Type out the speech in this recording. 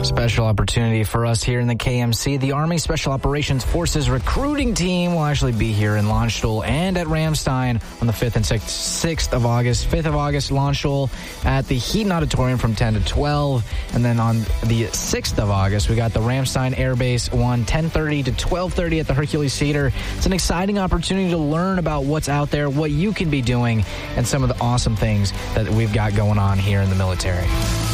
Special opportunity for us here in the KMC. The Army Special Operations Forces recruiting team will actually be here in Landstuhl and at Ramstein on the 5th and 6th of August. 5th of August, Landstuhl at the Heaton Auditorium from 10 to 12. And then on the 6th of August, we got the Ramstein Air Base 1, 10:30 to 12:30 at the Hercules Theater. It's an exciting opportunity to learn about what's out there, what you can be doing, and some of the awesome things that we've got going on here in the military.